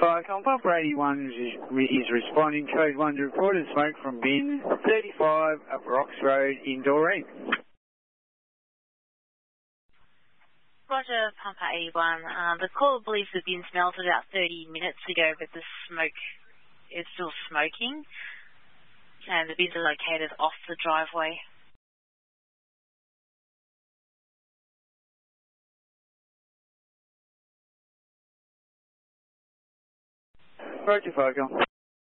Falcon, Papa 81 is responding. Code 1 to reported smoke from bin 35 up Rocks Road in Doreen. Roger, Pumper 81. The caller believes the bin smelled about 30 minutes ago, but the smoke is still smoking. And the bins are located off the driveway. Roger, Falcon.